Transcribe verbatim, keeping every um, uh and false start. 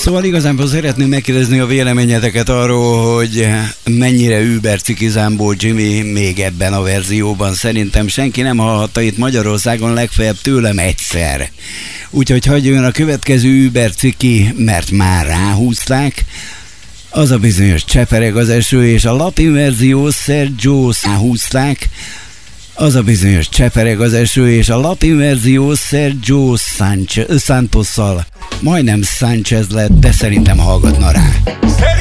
Szóval igazából szeretném megkérdezni a véleményeteket arról, hogy mennyire über Cikizámbó Jimmy még ebben a verzióban. Szerintem senki nem hallhatta itt Magyarországon, legfeljebb tőlem egyszer. Úgyhogy hagyjon a következő über ciki, mert már ráhúzták. Az a bizonyos Csepereg az eső, és a latin verzió Sergio húzták. Az a bizonyos Csepereg az eső, és a latin verzió Sergio Santosszal. Majdnem Sánchez lett, de szerintem hallgatna rá.